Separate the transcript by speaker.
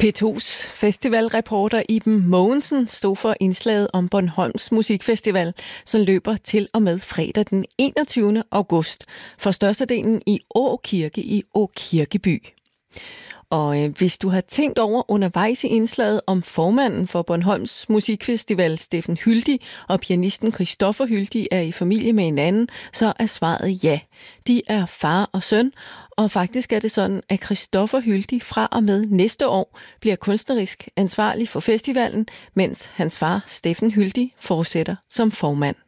Speaker 1: P2's festivalreporter Iben Mogensen stod for indslaget om Bornholms Musikfestival, som løber til og med fredag den 21. august, for størstedelen i Åkirke i Åkirkeby. Og hvis du har tænkt over undervejs i indslaget om formanden for Bornholms Musikfestival, Steffen Hyldig, og pianisten Christoffer Hyldig er i familie med hinanden, så er svaret ja. De er far og søn, og faktisk er det sådan, at Christoffer Hyldig fra og med næste år bliver kunstnerisk ansvarlig for festivalen, mens hans far Steffen Hyldig fortsætter som formand.